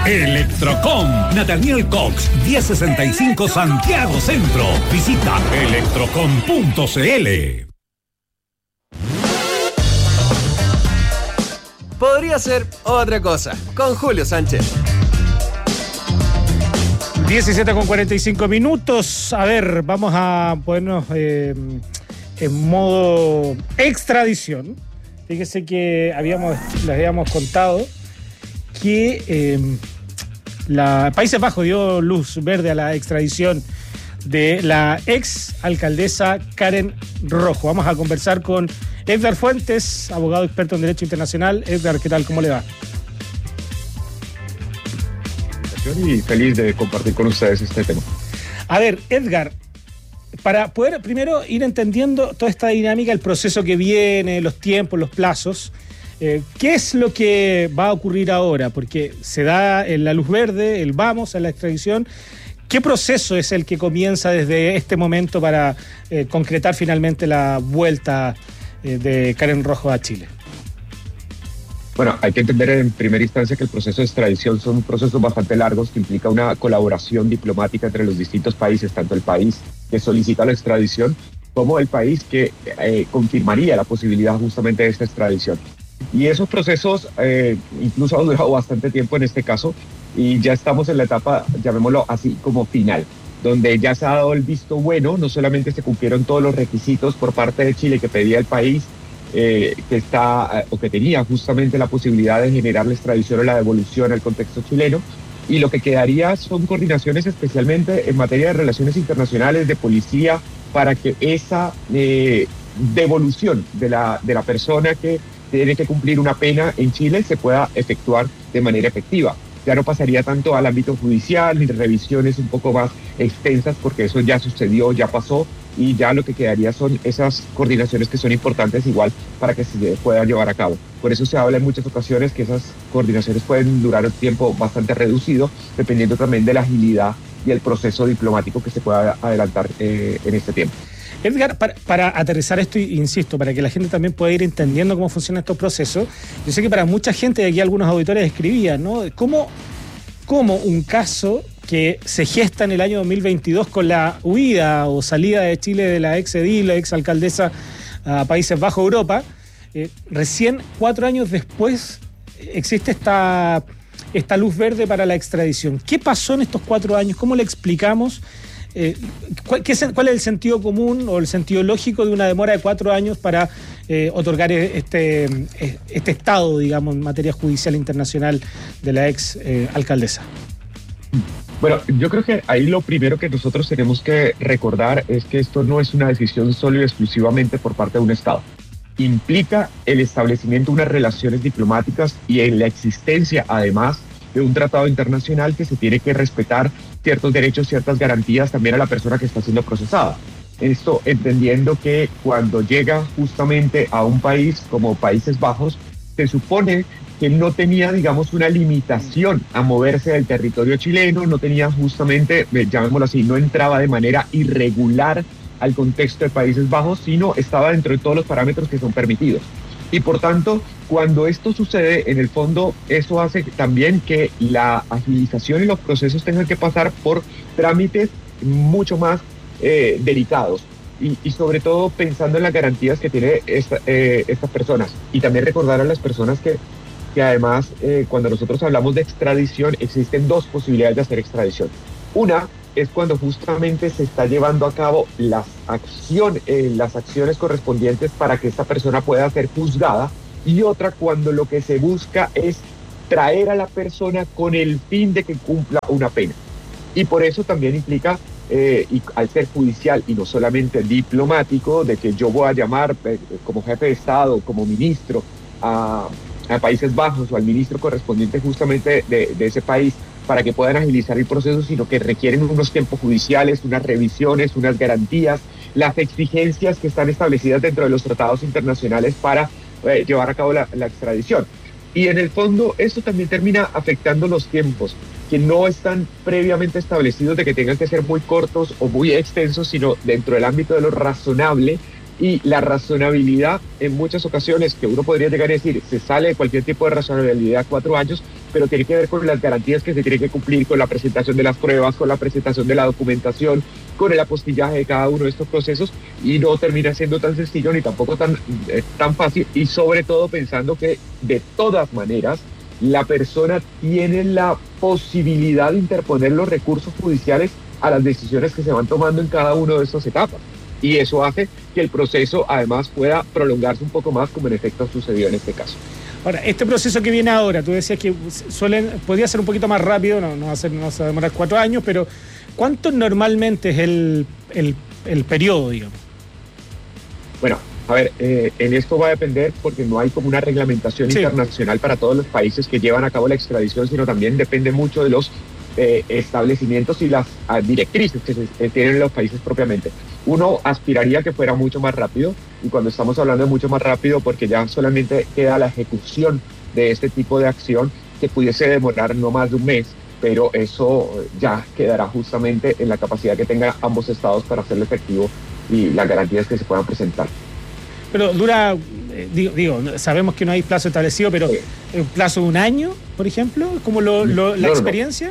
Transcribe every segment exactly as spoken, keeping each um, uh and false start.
Electrocom, Nathaniel Cox, diez sesenta y cinco Santiago Centro. Visita electrocom punto cl. Podría ser otra cosa, con Julio Sánchez. diecisiete con cuarenta y cinco minutos. A ver, vamos a ponernos eh, en modo extradición. Fíjese que habíamos, les habíamos contado que eh, la Países Bajos dio luz verde a la extradición de la ex alcaldesa Karen Rojo. Vamos a conversar con Edgar Fuentes, abogado experto en Derecho Internacional. Edgar, ¿qué tal? ¿Cómo le va? Y feliz de compartir con ustedes este tema. A ver, Edgar, para poder primero ir entendiendo toda esta dinámica, el proceso que viene, los tiempos, los plazos, eh, ¿qué es lo que va a ocurrir ahora? Porque se da la luz verde, el vamos a la extradición. ¿Qué proceso es el que comienza desde este momento para eh, concretar finalmente la vuelta eh, de Karen Rojo a Chile? Bueno, hay que entender en primera instancia que el proceso de extradición son procesos bastante largos que implica una colaboración diplomática entre los distintos países, tanto el país que solicita la extradición como el país que eh, confirmaría la posibilidad justamente de esta extradición. Y esos procesos eh, incluso han durado bastante tiempo en este caso y ya estamos en la etapa, llamémoslo así, como final, donde ya se ha dado el visto bueno, no solamente se cumplieron todos los requisitos por parte de Chile que pedía el país, Eh, que está o que tenía justamente la posibilidad de generar la extradición o la devolución al contexto chileno, y lo que quedaría son coordinaciones especialmente en materia de relaciones internacionales, de policía, para que esa eh, devolución de la, de la persona que tiene que cumplir una pena en Chile se pueda efectuar de manera efectiva. Ya no pasaría tanto al ámbito judicial ni revisiones un poco más extensas, porque eso ya sucedió, ya pasó, y ya lo que quedaría son esas coordinaciones que son importantes igual para que se puedan llevar a cabo. Por eso se habla en muchas ocasiones que esas coordinaciones pueden durar un tiempo bastante reducido, dependiendo también de la agilidad y el proceso diplomático que se pueda adelantar eh, en este tiempo. Edgar, para, para aterrizar esto, insisto, para que la gente también pueda ir entendiendo cómo funcionan estos procesos, yo sé que para mucha gente, y aquí algunos auditores escribían, ¿no? ¿Cómo, cómo un caso que se gesta en el año dos mil veintidós con la huida o salida de Chile de la ex edil, la ex alcaldesa a Países Bajos, Europa, eh, recién cuatro años después existe esta, esta luz verde para la extradición? ¿Qué pasó en estos cuatro años? ¿Cómo le explicamos? Eh, ¿cuál, qué, ¿Cuál es el sentido común o el sentido lógico de una demora de cuatro años para eh, otorgar este, este estado, digamos, en materia judicial internacional de la ex eh, alcaldesa? Bueno, yo creo que ahí lo primero que nosotros tenemos que recordar es que esto no es una decisión solo y exclusivamente por parte de un Estado. Implica el establecimiento de unas relaciones diplomáticas y en la existencia, además, de un tratado internacional que se tiene que respetar ciertos derechos, ciertas garantías también a la persona que está siendo procesada. Esto entendiendo que cuando llega justamente a un país como Países Bajos, se supone que no tenía, digamos, una limitación a moverse del territorio chileno, no tenía justamente, llamémoslo así, no entraba de manera irregular al contexto de Países Bajos, sino estaba dentro de todos los parámetros que son permitidos. Y por tanto, cuando esto sucede, en el fondo, eso hace también que la agilización y los procesos tengan que pasar por trámites mucho más eh, delicados. Y, y sobre todo pensando en las garantías que tiene esta, eh, estas personas. Y también recordar a las personas que, que además, eh, cuando nosotros hablamos de extradición, existen dos posibilidades de hacer extradición. Una es cuando justamente se está llevando a cabo las, acción, eh, las acciones correspondientes para que esta persona pueda ser juzgada, y otra cuando lo que se busca es traer a la persona con el fin de que cumpla una pena. Y por eso también implica, eh, y al ser judicial y no solamente diplomático, de que yo voy a llamar eh, como jefe de Estado, como ministro, a, a Países Bajos o al ministro correspondiente justamente de, de ese país, para que puedan agilizar el proceso, sino que requieren unos tiempos judiciales, unas revisiones, unas garantías, las exigencias que están establecidas dentro de los tratados internacionales para eh, llevar a cabo la, la extradición. Y en el fondo esto también termina afectando los tiempos, que no están previamente establecidos de que tengan que ser muy cortos o muy extensos, sino dentro del ámbito de lo razonable. Y la razonabilidad, en muchas ocasiones, que uno podría llegar a decir, se sale de cualquier tipo de razonabilidad cuatro años, pero tiene que ver con las garantías que se tienen que cumplir, con la presentación de las pruebas, con la presentación de la documentación, con el apostillaje de cada uno de estos procesos, y no termina siendo tan sencillo ni tampoco tan, eh, tan fácil, y sobre todo pensando que de todas maneras la persona tiene la posibilidad de interponer los recursos judiciales a las decisiones que se van tomando en cada una de estas etapas. Y eso hace que el proceso además pueda prolongarse un poco más, como en efecto sucedió en este caso. Ahora, este proceso que viene ahora, tú decías que suelen, podría ser un poquito más rápido, no, no, va a ser, no va a demorar cuatro años, pero ¿cuánto normalmente es el, el, el periodo, digamos? Bueno, a ver, eh, en esto va a depender porque no hay como una reglamentación sí. internacional para todos los países que llevan a cabo la extradición, sino también depende mucho de los eh, establecimientos y las uh, directrices que se, eh, tienen los países propiamente. Uno aspiraría que fuera mucho más rápido, y cuando estamos hablando de mucho más rápido, porque ya solamente queda la ejecución de este tipo de acción, que pudiese demorar no más de un mes, pero eso ya quedará justamente en la capacidad que tengan ambos estados para hacerlo efectivo y las garantías que se puedan presentar. Pero dura, eh, digo, digo, sabemos que no hay plazo establecido, pero sí. ¿Un plazo de un año, por ejemplo? ¿Como lo, lo, la no, experiencia?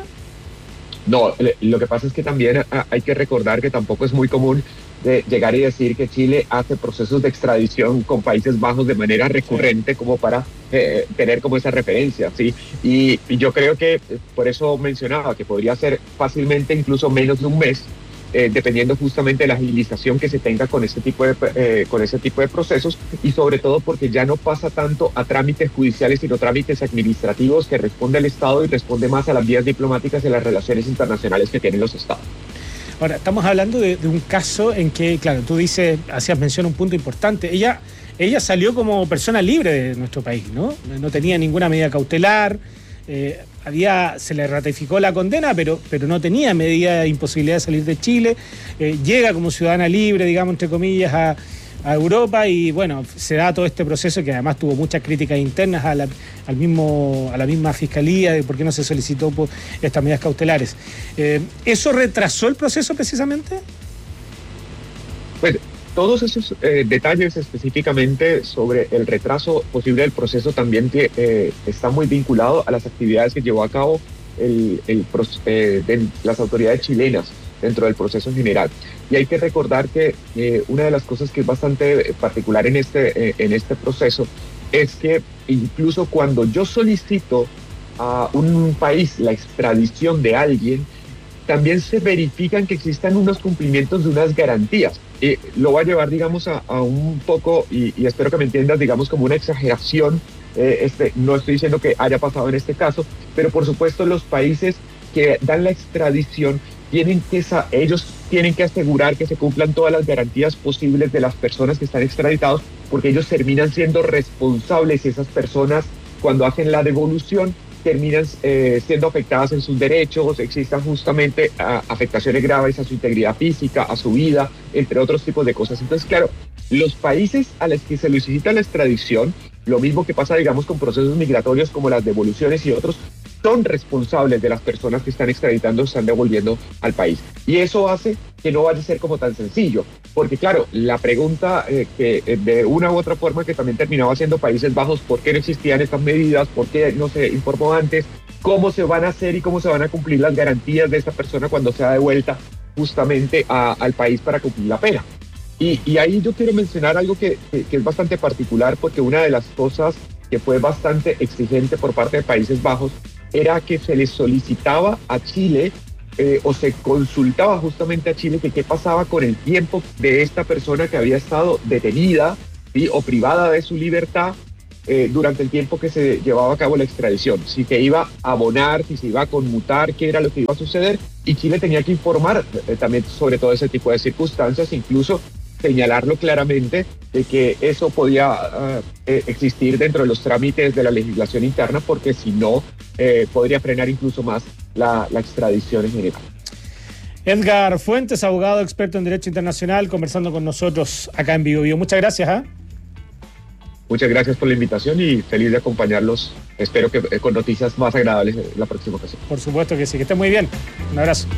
No, no, lo que pasa es que también hay que recordar que tampoco es muy común de llegar y decir que Chile hace procesos de extradición con Países Bajos de manera recurrente, sí. como para eh, tener como esa referencia, ¿sí? Y, y yo creo que por eso mencionaba que podría ser fácilmente incluso menos de un mes, Eh, dependiendo justamente de la agilización que se tenga con este tipo de eh, con ese tipo de procesos, y sobre todo porque ya no pasa tanto a trámites judiciales sino trámites administrativos que responde el Estado y responde más a las vías diplomáticas y las relaciones internacionales que tienen los Estados. Ahora, estamos hablando de, de un caso en que, claro, tú dices, hacías mención a un punto importante, ella, ella salió como persona libre de nuestro país, ¿no? No tenía ninguna medida cautelar, eh, había, se le ratificó la condena, pero, pero no tenía medida de imposibilidad de salir de Chile, eh, llega como ciudadana libre, digamos, entre comillas, a, a Europa, y bueno, se da todo este proceso que además tuvo muchas críticas internas a la, al mismo, a la misma fiscalía de por qué no se solicitó por estas medidas cautelares. Eh, ¿Eso retrasó el proceso precisamente? Pues todos esos eh, detalles específicamente sobre el retraso posible del proceso también eh, está muy vinculado a las actividades que llevó a cabo el, el, eh, de las autoridades chilenas dentro del proceso en general. Y hay que recordar que eh, una de las cosas que es bastante particular en este, eh, en este proceso es que incluso cuando yo solicito a un país la extradición de alguien, también se verifican que existan unos cumplimientos de unas garantías. Eh, lo voy a llevar, digamos, a, a un poco, y, y espero que me entiendas, digamos, como una exageración. Eh, este, no estoy diciendo que haya pasado en este caso, pero por supuesto los países que dan la extradición tienen que, ellos tienen que asegurar que se cumplan todas las garantías posibles de las personas que están extraditados, porque ellos terminan siendo responsables, y esas personas, cuando hacen la devolución, terminan eh, siendo afectadas en sus derechos, existan justamente a, afectaciones graves a su integridad física, a su vida, entre otros tipos de cosas. Entonces, claro, los países a los que se solicita la extradición, lo mismo que pasa, digamos, con procesos migratorios como las devoluciones y otros, son responsables de las personas que están extraditando, están devolviendo al país. Y eso hace que no vaya a ser como tan sencillo, porque claro, la pregunta eh, que eh, de una u otra forma que también terminaba haciendo Países Bajos, ¿por qué no existían estas medidas? ¿Por qué no se informó antes? ¿Cómo se van a hacer y cómo se van a cumplir las garantías de esta persona cuando sea devuelta justamente a, al país para cumplir la pena? Y, y ahí yo quiero mencionar algo que, que, que es bastante particular, porque una de las cosas que fue bastante exigente por parte de Países Bajos era que se les solicitaba a Chile eh, o se consultaba justamente a Chile que qué pasaba con el tiempo de esta persona que había estado detenida, ¿sí?, o privada de su libertad eh, durante el tiempo que se llevaba a cabo la extradición, si se iba a abonar, si se iba a conmutar, qué era lo que iba a suceder, y Chile tenía que informar eh, también sobre todo ese tipo de circunstancias, incluso señalarlo claramente de que eso podía uh, eh, existir dentro de los trámites de la legislación interna, porque si no, eh, podría frenar incluso más la, la extradición en general. Edgar Fuentes, abogado experto en Derecho Internacional, conversando con nosotros acá en Bio Bio. Muchas gracias. ¿eh? Muchas gracias por la invitación y feliz de acompañarlos. Espero que eh, con noticias más agradables la próxima ocasión. Por supuesto que sí, que esté muy bien. Un abrazo.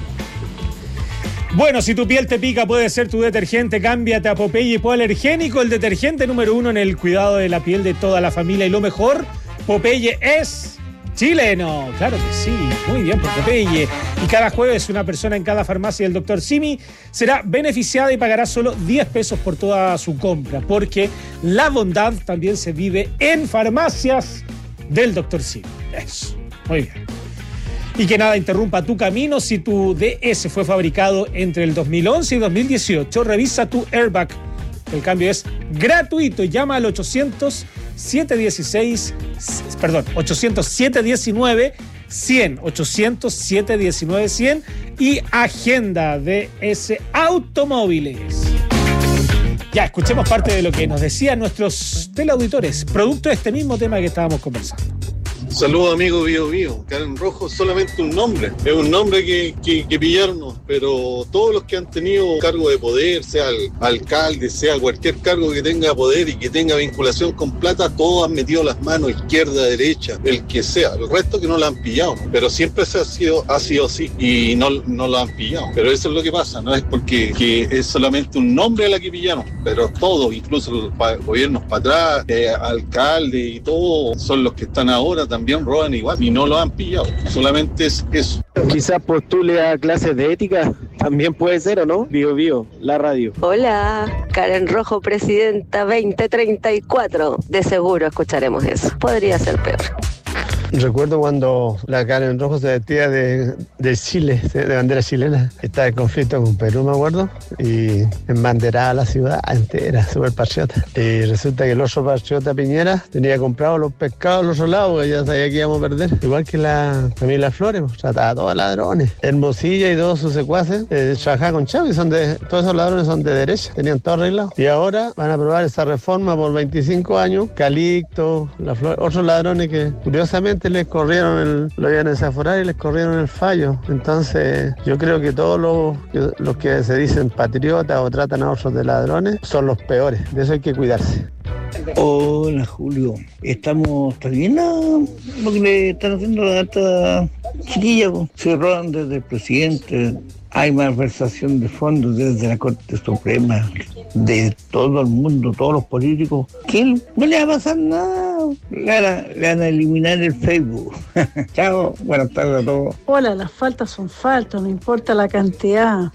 Bueno, si tu piel te pica, puede ser tu detergente. Cámbiate a Popeye Hipoalergénico, el detergente número uno en el cuidado de la piel de toda la familia. Y lo mejor, Popeye es Chileno, claro que sí, muy bien por Popeye. Y cada jueves una persona en cada farmacia del doctor Simi será beneficiada y pagará solo diez pesos por toda su compra, porque la bondad también se vive en farmacias del doctor Simi. Eso, muy bien. Y que nada interrumpa tu camino si tu D S fue fabricado entre el dos mil once y dos mil dieciocho. Revisa tu airbag. El cambio es gratuito. Llama al ochocientos, siete dieciséis, perdón, ochocientos, siete diecinueve, cien, ochocientos, siete diecinueve, cien y agenda D S Automóviles. Ya, escuchemos parte de lo que nos decían nuestros teleauditores, producto de este mismo tema que estábamos conversando. Saludos amigos Bio Bio. Karen Rojo es solamente un nombre, es un nombre que, que, que pillaron, pero todos los que han tenido cargo de poder, sea el alcalde, sea cualquier cargo que tenga poder y que tenga vinculación con plata, todos han metido las manos, izquierda, derecha, el que sea, el resto que no lo han pillado, pero siempre se ha sido, ha sido así y no, no lo han pillado, pero eso es lo que pasa, no es porque que es solamente un nombre a la que pillaron, pero todos, incluso los pa- gobiernos para atrás, eh, alcalde y todos son los que están ahora también. También roban igual y no lo han pillado, solamente es eso. Quizás postule a clases de ética, también puede ser, ¿o no? Bio Bio, la radio. Hola, Karen Rojo, presidenta veinte treinta y cuatro. De seguro escucharemos eso. Podría ser peor. Recuerdo cuando la Karen Rojo se vestía de, de Chile, de bandera chilena. Estaba en conflicto con Perú, me acuerdo, y embanderaba la ciudad entera, súper patriota. Y resulta que el otro patriota Piñera tenía comprado los pescados al otro lado, porque ya sabía que íbamos a perder. Igual que la familia Flores, pues, trataba a todos ladrones. Hermosilla y todos sus secuaces eh, trabajaban con Chávez, son de, todos esos ladrones son de derecha, tenían todo arreglado. Y ahora van a aprobar esa reforma por veinticinco años. Calixto, la Flores, otros ladrones que curiosamente les corrieron el, lo iban a desaforar y les corrieron el fallo. Entonces yo creo que todos los, los que se dicen patriotas o tratan a otros de ladrones son los peores, de eso hay que cuidarse. Hola Julio, estamos ¿está bien no? Lo que le están haciendo a esta chiquilla, po. Se roban desde el presidente, hay malversación de fondos desde la Corte Suprema, de todo el mundo, todos los políticos. ¿Qué? No le va a pasar nada, le van a, le van a eliminar el Facebook. Chao, buenas tardes a todos. Hola, las faltas son faltas, no importa la cantidad.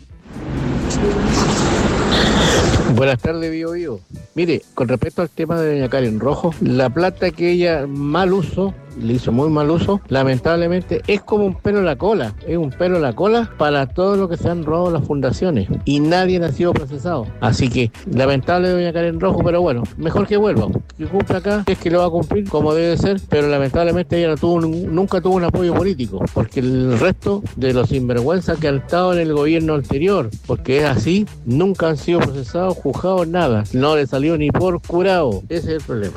Buenas tardes, Bio Bio. Mire, con respecto al tema de doña Karen Rojo, la plata que ella mal uso, le hizo muy mal uso, lamentablemente es como un pelo en la cola, es un pelo en la cola para todo lo que se han robado las fundaciones y nadie ha sido procesado. Así que lamentable doña Karen Rojo, pero bueno, mejor que vuelva, que cumpla acá, es que lo va a cumplir como debe ser, pero lamentablemente ella no tuvo, nunca tuvo un apoyo político, porque el resto de los sinvergüenzas que han estado en el gobierno anterior, porque es así, nunca han sido procesados, juzgados, nada, no le salió ni por curado, ese es el problema.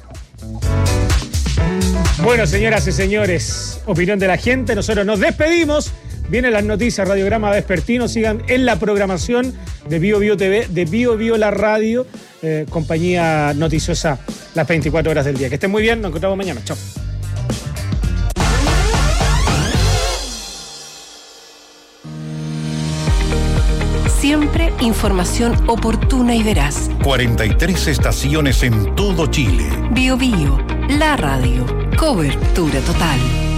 Bueno, señoras y señores, opinión de la gente, nosotros nos despedimos. Vienen las noticias, Radiograma Vespertino, sigan en la programación de Bio Bio T V, de Bio Bio la radio, eh, compañía noticiosa las veinticuatro horas del día. Que estén muy bien, nos encontramos mañana, chao. Siempre información oportuna y veraz. cuarenta y tres estaciones en todo Chile. Bio Bio, la radio. Cobertura total.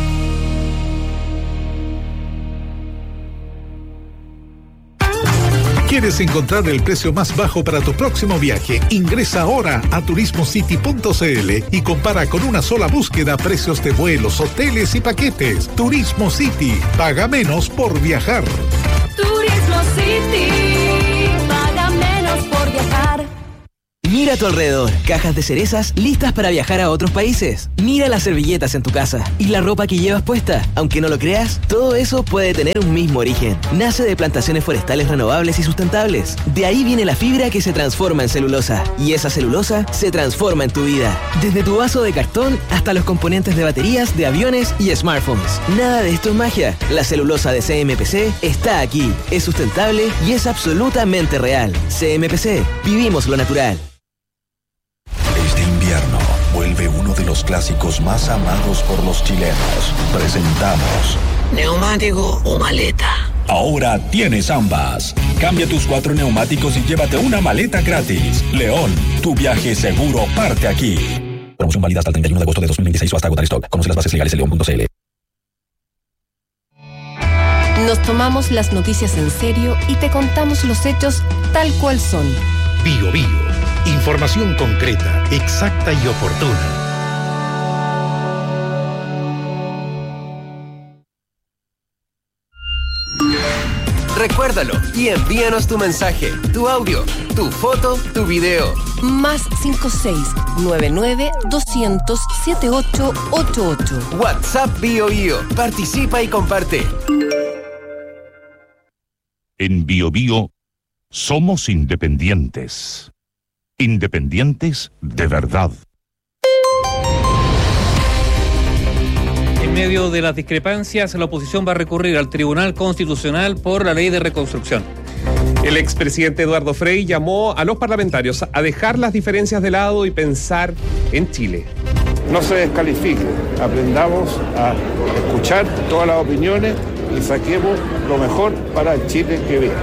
¿Quieres encontrar el precio más bajo para tu próximo viaje? Ingresa ahora a turismo city punto c l y compara con una sola búsqueda precios de vuelos, hoteles y paquetes. Turismo City. Paga menos por viajar. Turismo City. Paga menos por viajar. Mira a tu alrededor, cajas de cerezas listas para viajar a otros países. Mira las servilletas en tu casa y la ropa que llevas puesta. Aunque no lo creas, todo eso puede tener un mismo origen. Nace de plantaciones forestales renovables y sustentables. De ahí viene la fibra que se transforma en celulosa. Y esa celulosa se transforma en tu vida. Desde tu vaso de cartón hasta los componentes de baterías, de aviones y smartphones. Nada de esto es magia. La celulosa de C M P C está aquí. Es sustentable y es absolutamente real. C M P C. Vivimos lo natural. Vuelve uno de los clásicos más amados por los chilenos. Presentamos ¿neumático o maleta? Ahora tienes ambas. Cambia tus cuatro neumáticos y llévate una maleta gratis. León, tu viaje seguro parte aquí. Promoción válida hasta el treinta y uno de agosto de dos mil veintiséis o hasta agotar stock. Conoce las bases legales en león punto c l. Nos tomamos las noticias en serio y te contamos los hechos tal cual son. Bio Bio. Información concreta, exacta y oportuna. Recuérdalo y envíanos tu mensaje, tu audio, tu foto, tu video. Más cinco seis nueve nueve dos cero cero siete ocho ocho ocho. WhatsApp Bio Bio. Participa y comparte. En Bio Bio somos independientes. Independientes de verdad. En medio de las discrepancias, la oposición va a recurrir al Tribunal Constitucional por la Ley de Reconstrucción. El expresidente Eduardo Frei llamó a los parlamentarios a dejar las diferencias de lado y pensar en Chile. No se descalifique, aprendamos a escuchar todas las opiniones y saquemos lo mejor para el Chile que viene.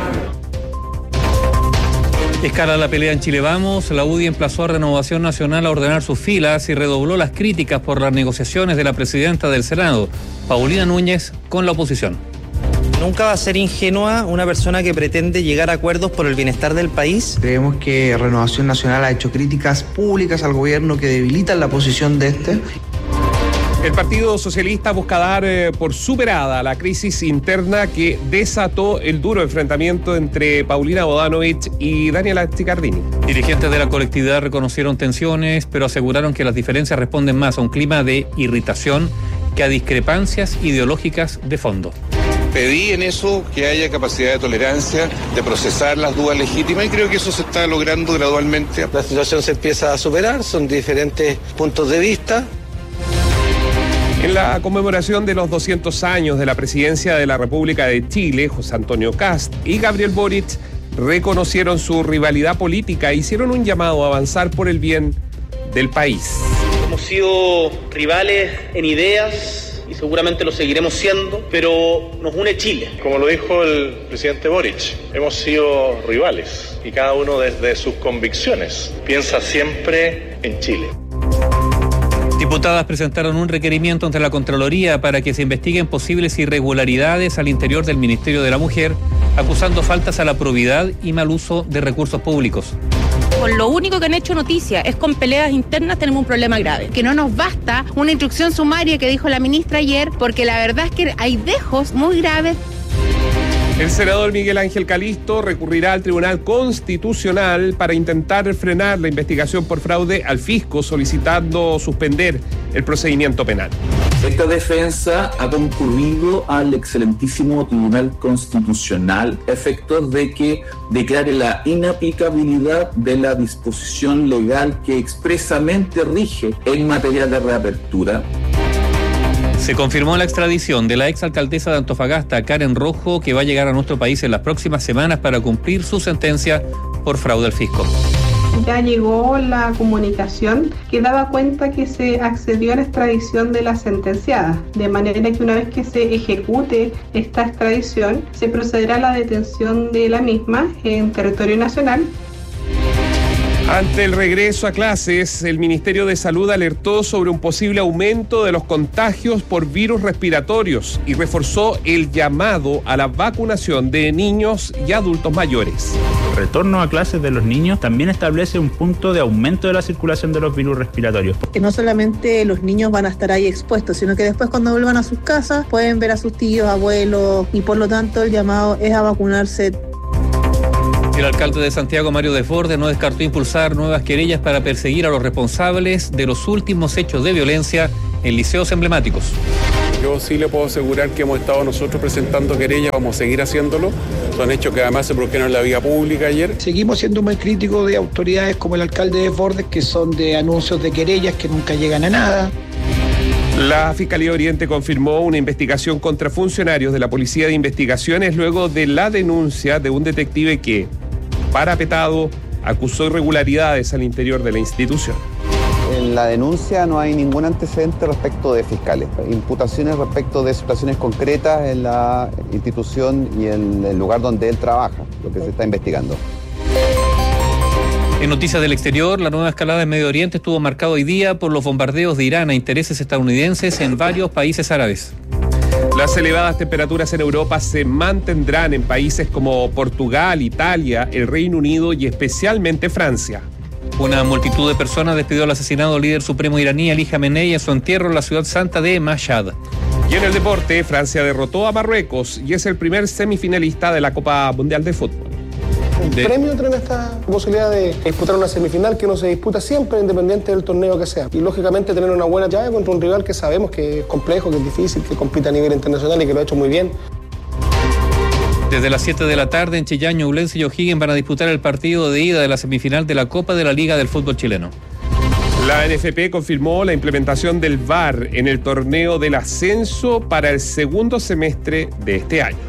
Escala la pelea en Chile Vamos. La U D I emplazó a Renovación Nacional a ordenar sus filas y redobló las críticas por las negociaciones de la presidenta del Senado, Paulina Núñez, con la oposición. Nunca va a ser ingenua una persona que pretende llegar a acuerdos por el bienestar del país. Creemos que Renovación Nacional ha hecho críticas públicas al gobierno que debilitan la posición de este. El Partido Socialista busca dar eh, por superada la crisis interna que desató el duro enfrentamiento entre Paulina Bodanovich y Daniela Chiccardini. Dirigentes de la colectividad reconocieron tensiones, pero aseguraron que las diferencias responden más a un clima de irritación que a discrepancias ideológicas de fondo. Pedí en eso que haya capacidad de tolerancia, de procesar las dudas legítimas, y creo que eso se está logrando gradualmente. La situación se empieza a superar, son diferentes puntos de vista. En la conmemoración de los doscientos años de la presidencia de la República de Chile, José Antonio Kast y Gabriel Boric reconocieron su rivalidad política e hicieron un llamado a avanzar por el bien del país. Hemos sido rivales en ideas y seguramente lo seguiremos siendo, pero nos une Chile. Como lo dijo el presidente Boric, hemos sido rivales y cada uno desde sus convicciones piensa siempre en Chile. Diputadas presentaron un requerimiento ante la Contraloría para que se investiguen posibles irregularidades al interior del Ministerio de la Mujer, acusando faltas a la probidad y mal uso de recursos públicos. Con lo único que han hecho noticia es con peleas internas tenemos un problema grave. Que no nos basta una instrucción sumaria que dijo la ministra ayer, porque la verdad es que hay dejos muy graves. El senador Miguel Ángel Calisto recurrirá al Tribunal Constitucional para intentar frenar la investigación por fraude al fisco, solicitando suspender el procedimiento penal. Esta defensa ha concurrido al excelentísimo Tribunal Constitucional a efectos de que declare la inaplicabilidad de la disposición legal que expresamente rige en materia de reapertura. Se confirmó la extradición de la exalcaldesa de Antofagasta, Karen Rojo, que va a llegar a nuestro país en las próximas semanas para cumplir su sentencia por fraude al fisco. Ya llegó la comunicación que daba cuenta que se accedió a la extradición de la sentenciada, de manera que una vez que se ejecute esta extradición, se procederá a la detención de la misma en territorio nacional. Ante el regreso a clases, el Ministerio de Salud alertó sobre un posible aumento de los contagios por virus respiratorios y reforzó el llamado a la vacunación de niños y adultos mayores. El retorno a clases de los niños también establece un punto de aumento de la circulación de los virus respiratorios. Que no solamente los niños van a estar ahí expuestos, sino que después cuando vuelvan a sus casas pueden ver a sus tíos, abuelos, y por lo tanto el llamado es a vacunarse. El alcalde de Santiago, Mario Desbordes, no descartó impulsar nuevas querellas para perseguir a los responsables de los últimos hechos de violencia en liceos emblemáticos. Yo sí le puedo asegurar que hemos estado nosotros presentando querellas, vamos a seguir haciéndolo. Son hechos que además se produjeron en la vía pública ayer. Seguimos siendo muy críticos de autoridades como el alcalde Desbordes, que son de anuncios de querellas que nunca llegan a nada. La Fiscalía Oriente confirmó una investigación contra funcionarios de la Policía de Investigaciones luego de la denuncia de un detective que, parapetado, acusó irregularidades al interior de la institución. En la denuncia no hay ningún antecedente respecto de fiscales. Imputaciones respecto de situaciones concretas en la institución y en el lugar donde él trabaja, lo que se está investigando. En noticias del exterior, la nueva escalada en Medio Oriente estuvo marcada hoy día por los bombardeos de Irán a intereses estadounidenses en varios países árabes. Las elevadas temperaturas en Europa se mantendrán en países como Portugal, Italia, el Reino Unido y especialmente Francia. Una multitud de personas despidió al asesinado líder supremo iraní Ali Jamenei en su entierro en la ciudad santa de Mashhad. Y en el deporte, Francia derrotó a Marruecos y es el primer semifinalista de la Copa Mundial de Fútbol. El de... premio tiene esta posibilidad de disputar una semifinal que no se disputa siempre, independiente del torneo que sea. Y lógicamente tener una buena llave contra un rival que sabemos que es complejo, que es difícil, que compite a nivel internacional y que lo ha hecho muy bien. Desde las siete de la tarde en Chillán, Ñublense y O'Higgins van a disputar el partido de ida de la semifinal de la Copa de la Liga del Fútbol Chileno. La N F P confirmó la implementación del V A R en el torneo del ascenso para el segundo semestre de este año.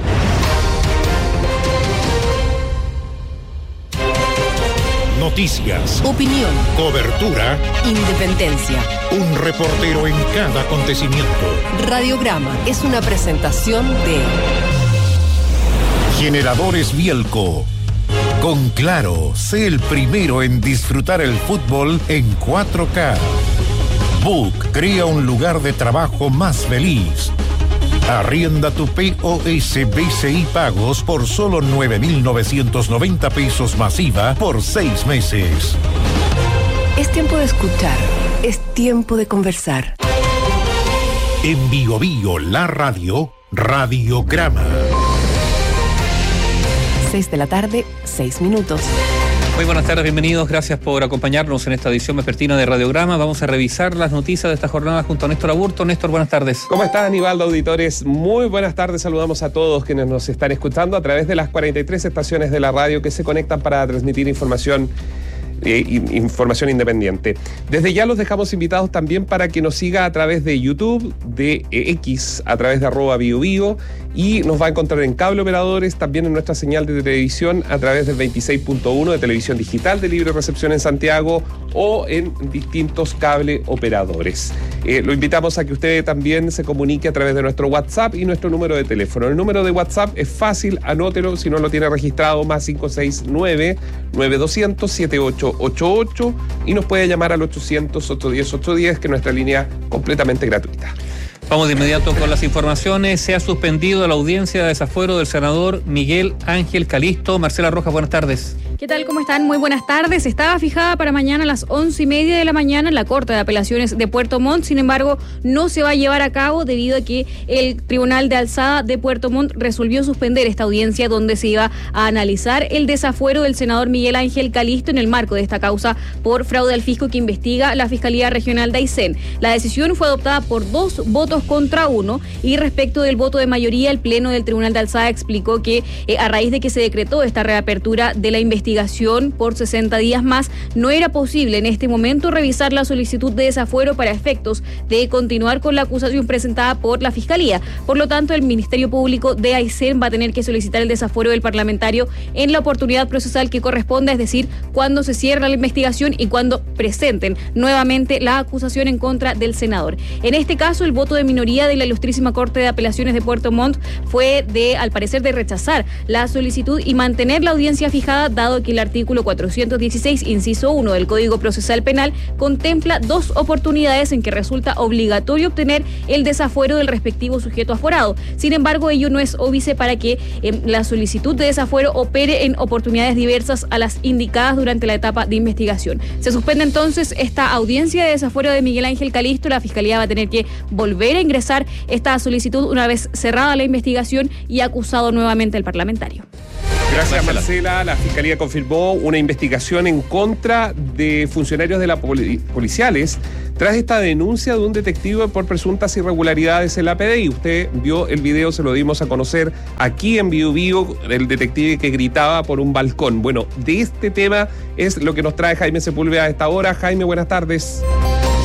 Noticias, opinión, cobertura, independencia. Un reportero en cada acontecimiento. Radiograma es una presentación de Generadores Bielco. Con Claro, sé el primero en disfrutar el fútbol en cuatro K. Book crea un lugar de trabajo más feliz. Arrienda tu P O S B C I Pagos por solo nueve mil novecientos noventa pesos masiva por seis meses. Es tiempo de escuchar, es tiempo de conversar. En Bio Bio, la radio, Radiograma. seis de la tarde, seis minutos. Muy buenas tardes, bienvenidos, gracias por acompañarnos en esta edición vespertina de Radiograma. Vamos a revisar las noticias de esta jornada junto a Néstor Aburto. Néstor, buenas tardes. ¿Cómo estás, Aníbaldo, auditores? Muy buenas tardes, saludamos a todos quienes nos están escuchando a través de las cuarenta y tres estaciones de la radio que se conectan para transmitir información Eh, información independiente. Desde ya los dejamos invitados también para que nos siga a través de YouTube, de X, a través de arroba Bio Bio, y nos va a encontrar en cable operadores, también en nuestra señal de televisión a través del veintiséis punto uno de televisión digital de libre recepción en Santiago o en distintos cable operadores. Eh, lo invitamos a que usted también se comunique a través de nuestro WhatsApp y nuestro número de teléfono. El número de WhatsApp es fácil, anótelo si no lo tiene registrado, más cinco seis nueve, nueve dos cero cero, siete ocho ocho ocho, y nos puede llamar al ochocientos, ochocientos diez, ochocientos diez, que es nuestra línea completamente gratuita. Vamos de inmediato con las informaciones. Se ha suspendido la audiencia de desafuero del senador Miguel Ángel Calisto. Marcela Rojas, buenas tardes. ¿Qué tal? ¿Cómo están? Muy buenas tardes. Estaba fijada para mañana a las once y media de la mañana en la Corte de Apelaciones de Puerto Montt. Sin embargo, no se va a llevar a cabo debido a que el Tribunal de Alzada de Puerto Montt resolvió suspender esta audiencia donde se iba a analizar el desafuero del senador Miguel Ángel Calisto en el marco de esta causa por fraude al fisco que investiga la Fiscalía Regional de Aysén. La decisión fue adoptada por dos votos contra uno, y respecto del voto de mayoría, el Pleno del Tribunal de Alzada explicó que eh, a raíz de que se decretó esta reapertura de la investigación por sesenta días más, no era posible en este momento revisar la solicitud de desafuero para efectos de continuar con la acusación presentada por la Fiscalía. Por lo tanto, el Ministerio Público de Aysén va a tener que solicitar el desafuero del parlamentario en la oportunidad procesal que corresponda, es decir, cuando se cierra la investigación y cuando presenten nuevamente la acusación en contra del senador. En este caso, el voto de minoría de la Ilustrísima Corte de Apelaciones de Puerto Montt fue de, al parecer, de rechazar la solicitud y mantener la audiencia fijada, dado que el artículo cuatrocientos dieciséis, inciso uno del Código Procesal Penal contempla dos oportunidades en que resulta obligatorio obtener el desafuero del respectivo sujeto aforado. Sin embargo, ello no es óbice para que eh, la solicitud de desafuero opere en oportunidades diversas a las indicadas durante la etapa de investigación. Se suspende entonces esta audiencia de desafuero de Miguel Ángel Calisto. La Fiscalía va a tener que volver a ingresar esta solicitud una vez cerrada la investigación y acusado nuevamente el parlamentario. Gracias, Marcela. La Fiscalía confirmó una investigación en contra de funcionarios de la poli- policiales tras esta denuncia de un detective por presuntas irregularidades en la P D I. Usted vio el video, se lo dimos a conocer aquí en Bio Bio, el detective que gritaba por un balcón. Bueno, de este tema es lo que nos trae Jaime Sepúlveda a esta hora. Jaime, buenas tardes.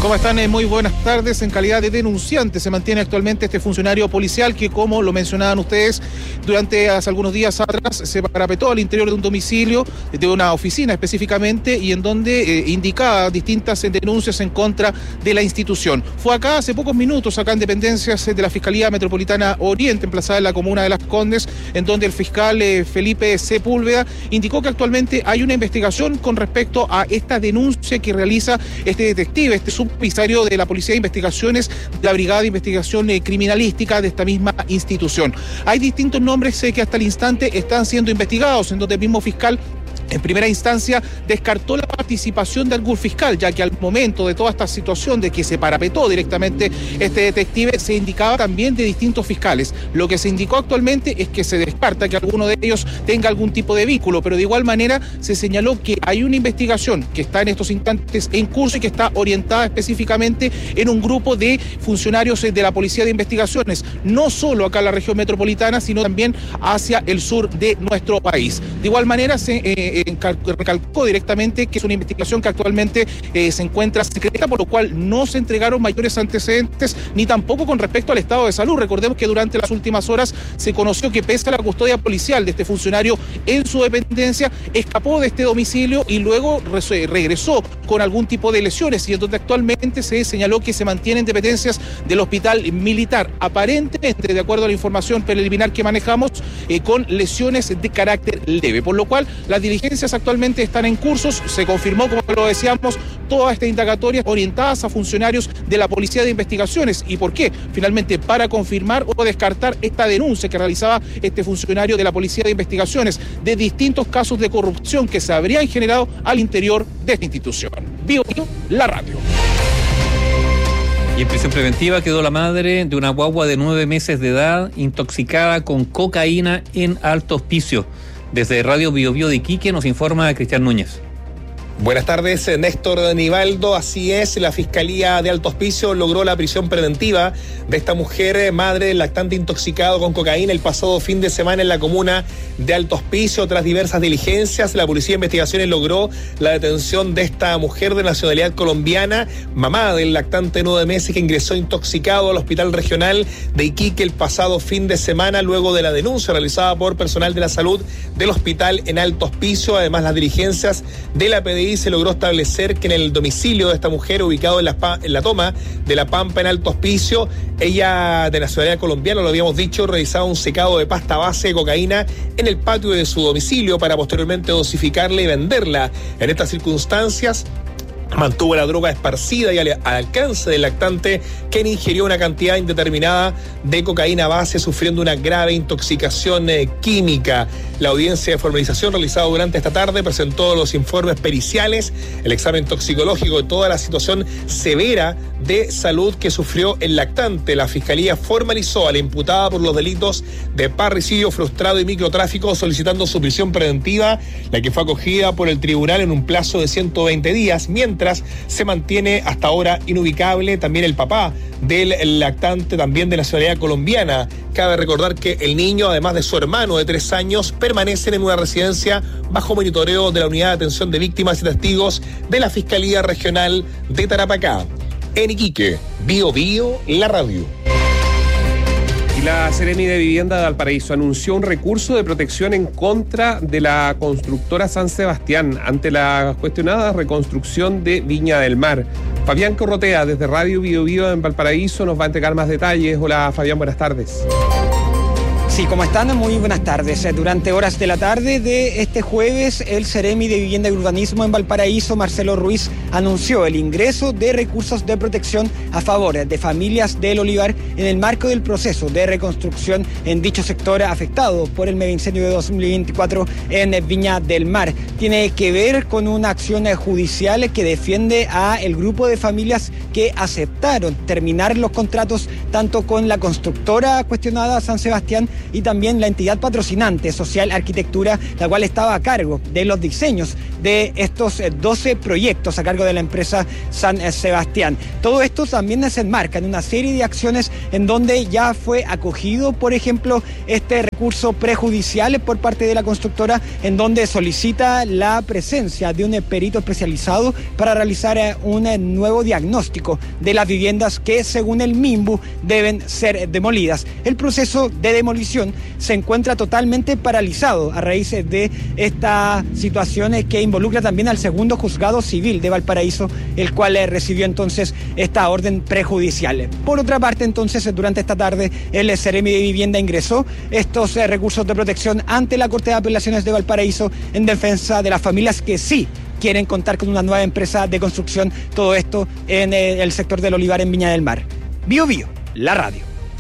¿Cómo están? Eh, muy buenas tardes. En calidad de denunciante se mantiene actualmente este funcionario policial que, como lo mencionaban ustedes, durante hace algunos días atrás se parapetó al interior de un domicilio, de una oficina específicamente, y en donde eh, indicaba distintas denuncias en contra de la institución. Fue acá hace pocos minutos, acá en dependencias de la Fiscalía Metropolitana Oriente, emplazada en la comuna de Las Condes, en donde el fiscal eh, Felipe Sepúlveda indicó que actualmente hay una investigación con respecto a esta denuncia que realiza este detective, este subcomisario de la Policía de Investigaciones de la Brigada de Investigación eh, Criminalística de esta misma institución. Hay distintos nombres eh, que hasta el instante están siendo investigados, en donde el mismo fiscal en primera instancia descartó la participación de algún fiscal, ya que al momento de toda esta situación de que se parapetó directamente este detective, se indicaba también de distintos fiscales. Lo que se indicó actualmente es que se descarta que alguno de ellos tenga algún tipo de vínculo, pero de igual manera se señaló que hay una investigación que está en estos instantes en curso y que está orientada específicamente en un grupo de funcionarios de la Policía de Investigaciones, no solo acá en la región metropolitana, sino también hacia el sur de nuestro país. De igual manera se eh, recalcó directamente que es una investigación que actualmente eh, se encuentra secreta, por lo cual no se entregaron mayores antecedentes ni tampoco con respecto al estado de salud. Recordemos que durante las últimas horas se conoció que, pese a la custodia policial de este funcionario en su dependencia, escapó de este domicilio y luego re- regresó con algún tipo de lesiones, y entonces actualmente se señaló que se mantienen dependencias del hospital militar, aparentemente, de acuerdo a la información preliminar que manejamos, eh, con lesiones de carácter leve, por lo cual las diligencias actualmente están en cursos. Se confirmó, como lo decíamos, todas estas indagatorias orientadas a funcionarios de la Policía de Investigaciones. ¿Y por qué? Finalmente, para confirmar o descartar esta denuncia que realizaba este funcionario de la Policía de Investigaciones de distintos casos de corrupción que se habrían generado al interior de esta institución. Bio, Bio, la radio. Y en prisión preventiva quedó la madre de una guagua de nueve meses de edad intoxicada con cocaína en Alto Hospicio. Desde Radio Bio Bio de Iquique nos informa Cristian Núñez. Buenas tardes, Néstor Nivaldo. Así es, la Fiscalía de Alto Hospicio logró la prisión preventiva de esta mujer, madre del lactante intoxicado con cocaína, el pasado fin de semana en la comuna de Alto Hospicio. Tras diversas diligencias, la Policía de Investigaciones logró la detención de esta mujer de nacionalidad colombiana, mamá del lactante de nueve meses que ingresó intoxicado al Hospital Regional de Iquique el pasado fin de semana, luego de la denuncia realizada por personal de la salud del hospital en Alto Hospicio. Además, las diligencias de la P D I se logró establecer que en el domicilio de esta mujer, ubicado en la, en la toma de La Pampa en Alto Hospicio, ella, de nacionalidad colombiana, lo habíamos dicho, realizaba un secado de pasta base de cocaína en el patio de su domicilio para posteriormente dosificarla y venderla. En estas circunstancias, mantuvo la droga esparcida y al, al alcance del lactante, quien ingirió una cantidad indeterminada de cocaína base, sufriendo una grave intoxicación eh, química. La audiencia de formalización realizada durante esta tarde presentó los informes periciales, el examen toxicológico de toda la situación severa de salud que sufrió el lactante. La Fiscalía formalizó a la imputada por los delitos de parricidio frustrado y microtráfico, solicitando su prisión preventiva, la que fue acogida por el tribunal en un plazo de ciento veinte días, mientras se mantiene hasta ahora inubicable también el papá del lactante, también de nacionalidad colombiana. Cabe recordar que el niño, además de su hermano de tres años, permanecen en una residencia bajo monitoreo de la Unidad de Atención de Víctimas y Testigos de la Fiscalía Regional de Tarapacá. En Iquique, Bio Bio, la radio. Y la Seremi de Vivienda de Valparaíso anunció un recurso de protección en contra de la constructora San Sebastián ante la cuestionada reconstrucción de Viña del Mar. Fabián Corrotea, desde Radio Bio Bio en Valparaíso, nos va a entregar más detalles. Hola, Fabián, buenas tardes. Sí, ¿cómo están? Muy buenas tardes. Durante horas de la tarde de este jueves, el Seremi de Vivienda y Urbanismo en Valparaíso, Marcelo Ruiz, anunció el ingreso de recursos de protección a favor de familias del Olivar en el marco del proceso de reconstrucción en dicho sector afectado por el megaincendio de dos mil veinticuatro en Viña del Mar. Tiene que ver con una acción judicial que defiende a el grupo de familias que aceptaron terminar los contratos tanto con la constructora cuestionada San Sebastián y también la entidad patrocinante Social Arquitectura, la cual estaba a cargo de los diseños de estos doce proyectos a cargo de la empresa San Sebastián. Todo esto también se enmarca en una serie de acciones en donde ya fue acogido, por ejemplo, este recurso prejudicial por parte de la constructora, en donde solicita la presencia de un perito especializado para realizar un nuevo diagnóstico de las viviendas que, según el MIMBU, deben ser demolidas. El proceso de demolición se encuentra totalmente paralizado a raíz de esta situación que involucra también al segundo juzgado civil de Valparaíso, el cual recibió entonces esta orden prejudicial. Por otra parte, entonces, durante esta tarde, el Seremi de Vivienda ingresó estos eh, recursos de protección ante la Corte de Apelaciones de Valparaíso en defensa de las familias que sí quieren contar con una nueva empresa de construcción, todo esto en eh, el sector del Olivar en Viña del Mar. Bio Bio, la radio.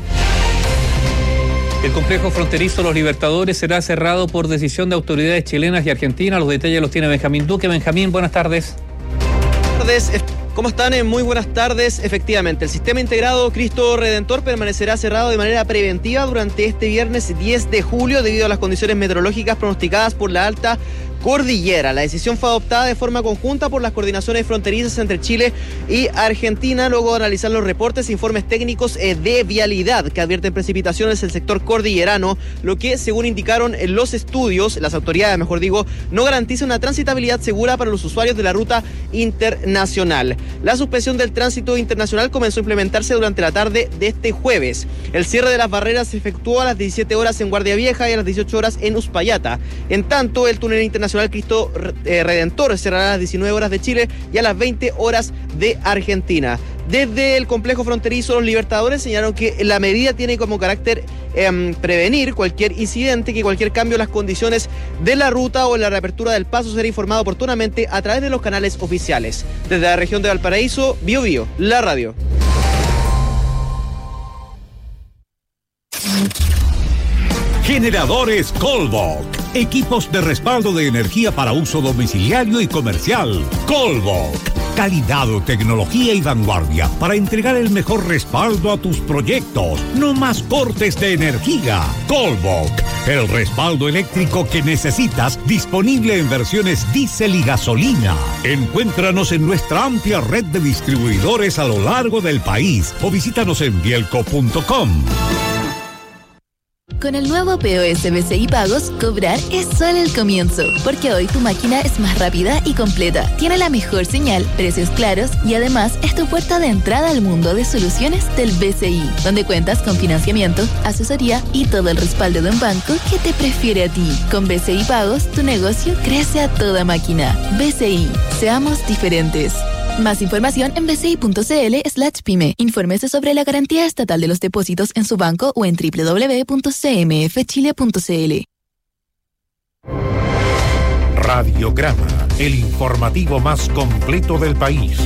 El complejo fronterizo Los Libertadores será cerrado por decisión de autoridades chilenas y argentinas. Los detalles los tiene Benjamín Duque. Benjamín, buenas tardes. Buenas tardes. ¿Cómo están? Muy buenas tardes. Efectivamente, el sistema integrado Cristo Redentor permanecerá cerrado de manera preventiva durante este viernes diez de julio debido a las condiciones meteorológicas pronosticadas por la alta cordillera. La decisión fue adoptada de forma conjunta por las coordinaciones fronterizas entre Chile y Argentina, luego de analizar los reportes e informes técnicos de vialidad que advierten precipitaciones en el sector cordillerano, lo que, según indicaron los estudios, las autoridades, mejor digo, no garantiza una transitabilidad segura para los usuarios de la ruta internacional. La suspensión del tránsito internacional comenzó a implementarse durante la tarde de este jueves. El cierre de las barreras se efectuó a las diecisiete horas en Guardia Vieja y a las dieciocho horas en Uspallata. En tanto, el túnel internacional Cristo Redentor cerrará a las diecinueve horas de Chile y a las veinte horas de Argentina. Desde el complejo fronterizo Los Libertadores señalaron que la medida tiene como carácter eh, prevenir cualquier incidente, que cualquier cambio en las condiciones de la ruta o en la reapertura del paso será informado oportunamente a través de los canales oficiales. Desde la región de Valparaíso, Bio Bio, la radio. Generadores Colbok. Equipos de respaldo de energía para uso domiciliario y comercial. Colbok. Calidad, tecnología y vanguardia para entregar el mejor respaldo a tus proyectos. No más cortes de energía. Colbok. El respaldo eléctrico que necesitas, disponible en versiones diésel y gasolina. Encuéntranos en nuestra amplia red de distribuidores a lo largo del país o visítanos en bielco punto com. Con el nuevo P O S B C I Pagos, cobrar es solo el comienzo, porque hoy tu máquina es más rápida y completa, tiene la mejor señal, precios claros y además es tu puerta de entrada al mundo de soluciones del B C I, donde cuentas con financiamiento, asesoría y todo el respaldo de un banco que te prefiere a ti. Con B C I Pagos, tu negocio crece a toda máquina. B C I, seamos diferentes. Más información en bci.cl slash pyme. Infórmese sobre la garantía estatal de los depósitos en su banco o en doble u doble u doble u punto c m f chile punto c l. Radiograma, el informativo más completo del país.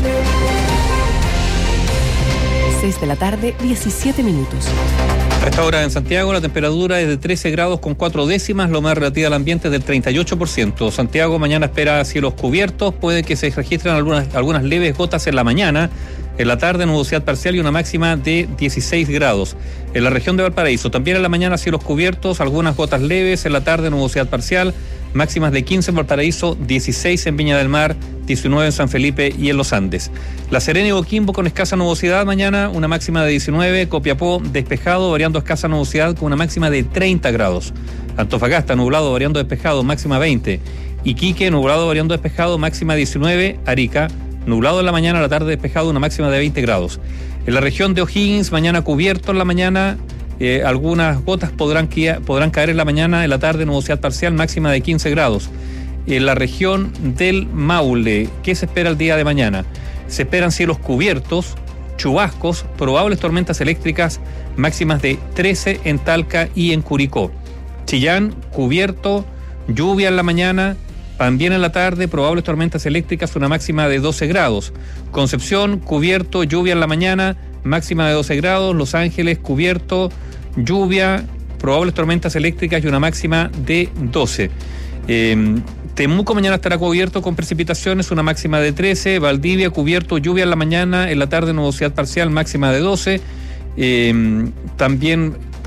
seis de la tarde, diecisiete minutos. A esta hora en Santiago la temperatura es de trece grados con cuatro décimas, lo más relativa al ambiente es del treinta y ocho por ciento. Santiago mañana espera cielos cubiertos, puede que se registren algunas, algunas leves gotas en la mañana. En la tarde nubosidad parcial y una máxima de dieciséis grados. En la región de Valparaíso también en la mañana cielos cubiertos, algunas gotas leves, en la tarde nubosidad parcial, máximas de quince en Valparaíso, dieciséis en Viña del Mar, diecinueve en San Felipe y en los Andes. La Serena y Coquimbo con escasa nubosidad mañana, una máxima de diecinueve, Copiapó despejado, variando escasa nubosidad con una máxima de treinta grados. Antofagasta nublado, variando despejado, máxima veinte. Iquique nublado, variando despejado, máxima diecinueve. Arica nublado en la mañana, a la tarde despejado, una máxima de veinte grados. En la región de O'Higgins, mañana cubierto en la mañana, eh, algunas gotas podrán, podrán caer en la mañana, en la tarde nubosidad parcial, máxima de quince grados. En la región del Maule, ¿qué se espera el día de mañana? Se esperan cielos cubiertos, chubascos, probables tormentas eléctricas, máximas de trece en Talca y en Curicó. Chillán, cubierto, lluvia en la mañana, también en la tarde, probables tormentas eléctricas, una máxima de doce grados. Concepción, cubierto, lluvia en la mañana, máxima de doce grados. Los Ángeles, cubierto, lluvia, probables tormentas eléctricas y una máxima de doce. Eh, Temuco mañana estará cubierto con precipitaciones, una máxima de trece. Valdivia, cubierto, lluvia en la mañana, en la tarde nubosidad parcial, máxima de doce. Eh, también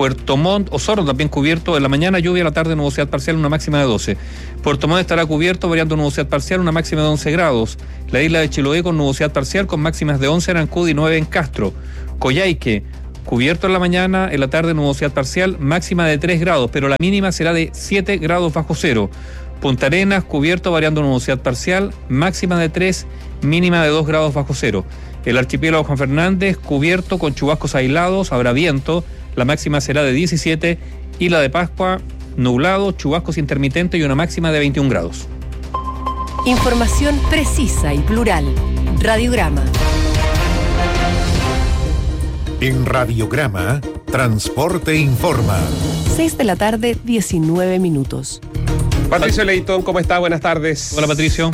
Puerto Montt, Osorno también cubierto en la mañana, lluvia en la tarde, nubosidad parcial, una máxima de doce. Puerto Montt estará cubierto, variando nubosidad parcial, una máxima de once grados. La isla de Chiloé con nubosidad parcial, con máximas de once en Ancud y nueve en Castro. Coyhaique, cubierto en la mañana, en la tarde nubosidad parcial, máxima de tres grados, pero la mínima será de siete grados bajo cero. Punta Arenas, cubierto, variando nubosidad parcial, máxima de tres, mínima de dos grados bajo cero. El archipiélago Juan Fernández, cubierto con chubascos aislados, habrá viento, la máxima será de diecisiete. Isla de Pascua, nublado, chubascos intermitentes y una máxima de veintiún grados. Información precisa y plural. Radiograma. En Radiograma, Transporte Informa. seis de la tarde, diecinueve minutos. Patricio Leitón, ¿cómo está? Buenas tardes. Hola, Patricio.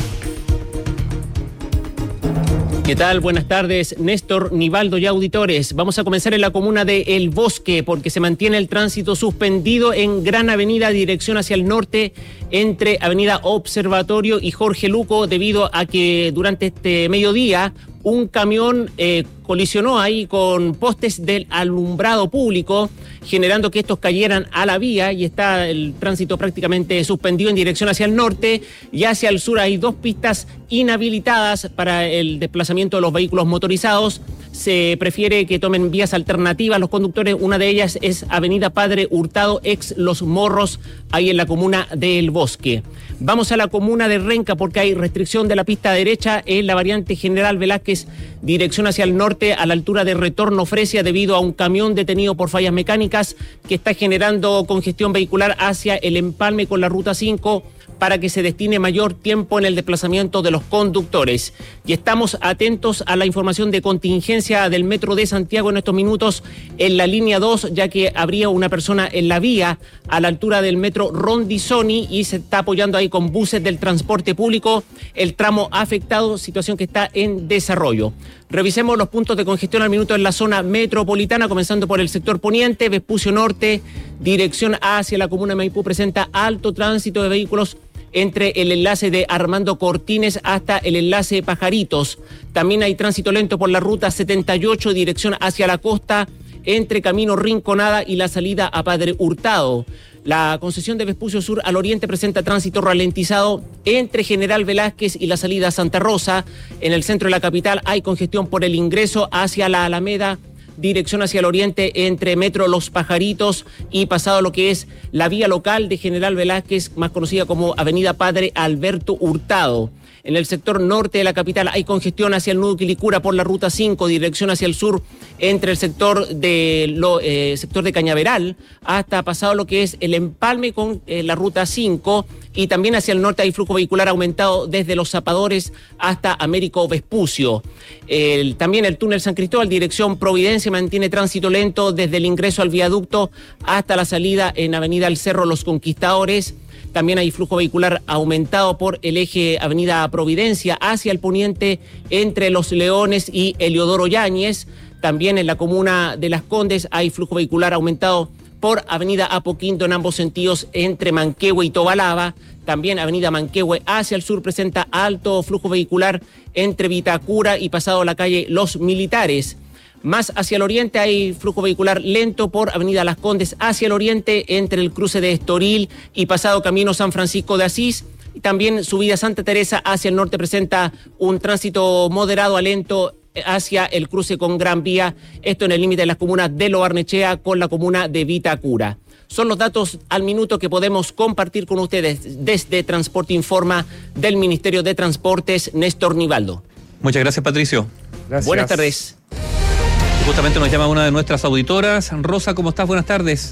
¿Qué tal? Buenas tardes, Néstor, Nivaldo y auditores. Vamos a comenzar en la comuna de El Bosque porque se mantiene el tránsito suspendido en Gran Avenida, dirección hacia el norte, entre Avenida Observatorio y Jorge Luco, debido a que durante este mediodía un camión eh, colisionó ahí con postes del alumbrado público, generando que estos cayeran a la vía, y está el tránsito prácticamente suspendido en dirección hacia el norte, y hacia el sur hay dos pistas inhabilitadas para el desplazamiento de los vehículos motorizados. Se prefiere que tomen vías alternativas los conductores. Una de ellas es Avenida Padre Hurtado, ex Los Morros, ahí en la comuna de El Bosque. Vamos a la comuna de Renca porque hay restricción de la pista derecha en la variante General Velázquez, dirección hacia el norte, a la altura de Retorno Fresia, debido a un camión detenido por fallas mecánicas que está generando congestión vehicular hacia el empalme con la ruta cinco, para que se destine mayor tiempo en el desplazamiento de los conductores. Y estamos atentos a la información de contingencia del Metro de Santiago en estos minutos en la línea dos, ya que habría una persona en la vía a la altura del Metro Rondizoni y se está apoyando ahí con buses del transporte público el tramo afectado, situación que está en desarrollo. Revisemos los puntos de congestión al minuto en la zona metropolitana, comenzando por el sector poniente. Vespucio Norte, dirección hacia la comuna de Maipú, presenta alto tránsito de vehículos entre el enlace de Armando Cortines hasta el enlace Pajaritos. También hay tránsito lento por la ruta setenta y ocho, dirección hacia la costa, entre Camino Rinconada y la salida a Padre Hurtado. La concesión de Vespucio Sur al oriente presenta tránsito ralentizado entre General Velázquez y la salida a Santa Rosa. En el centro de la capital hay congestión por el ingreso hacia la Alameda, dirección hacia el oriente entre Metro Los Pajaritos y pasado lo que es la vía local de General Velázquez, más conocida como Avenida Padre Alberto Hurtado. En el sector norte de la capital hay congestión hacia el nudo Quilicura por la ruta cinco, dirección hacia el sur, entre el sector de lo, eh, sector de Cañaveral hasta pasado lo que es el empalme con eh, la ruta cinco, y también hacia el norte hay flujo vehicular aumentado desde Los Zapadores hasta Américo Vespucio. El, también el túnel San Cristóbal, dirección Providencia, mantiene tránsito lento desde el ingreso al viaducto hasta la salida en Avenida El Cerro Los Conquistadores. También hay flujo vehicular aumentado por el eje Avenida Providencia hacia el poniente entre Los Leones y Eliodoro Yáñez. También en la comuna de Las Condes hay flujo vehicular aumentado por Avenida Apoquindo en ambos sentidos entre Manquehue y Tobalaba. También Avenida Manquehue hacia el sur presenta alto flujo vehicular entre Vitacura y pasado la calle Los Militares. Más hacia el oriente hay flujo vehicular lento por Avenida Las Condes hacia el oriente entre el cruce de Estoril y pasado Camino San Francisco de Asís. Y también subida Santa Teresa hacia el norte presenta un tránsito moderado a lento hacia el cruce con Gran Vía, esto en el límite de las comunas de Lo Barnechea con la comuna de Vitacura. Son los datos al minuto que podemos compartir con ustedes desde Transporte Informa del Ministerio de Transportes, Néstor Nivaldo. Muchas gracias, Patricio. Gracias. Buenas tardes. Justamente nos llama una de nuestras auditoras. Rosa, ¿cómo estás? Buenas tardes.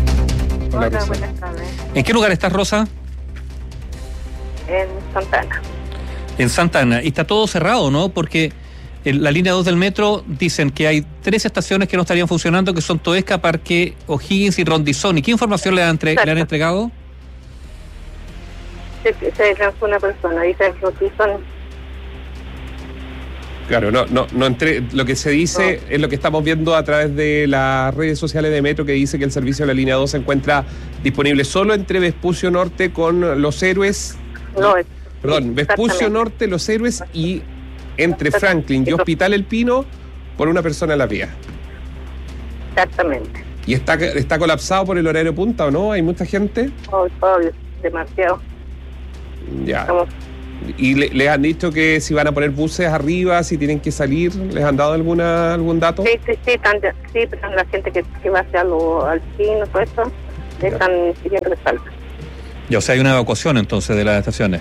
Hola, Hola buenas tardes. ¿En qué lugar estás, Rosa? En Santa Ana. En Santa Ana. Y está todo cerrado, ¿no? Porque en la línea dos del metro dicen que hay tres estaciones que no estarían funcionando, que son Toesca, Parque O'Higgins y Rondizoni. ¿Qué información le han, entre- le han entregado? Se, se lanzó una persona, dice Rondizoni. Claro, no, no, no entre, lo que se dice no. es lo que estamos viendo a través de las redes sociales de Metro, que dice que el servicio de la línea dos se encuentra disponible solo entre Vespucio Norte con Los Héroes. No, es, perdón, Vespucio Norte, Los Héroes y entre Franklin y Hospital El Pino por una persona en la vía. Exactamente. ¿Y está, está colapsado por el horario punta o no? ¿Hay mucha gente? Obvio, obvio, demasiado. Ya. Estamos- ¿Y le, les han dicho que si van a poner buses arriba, si tienen que salir? ¿Les han dado alguna algún dato? Sí, sí, sí, están, sí, pero la gente que, que va hacia lo alpino, todo eso, están pidiendo que salga. Ya, o sea, hay una evacuación entonces de las estaciones.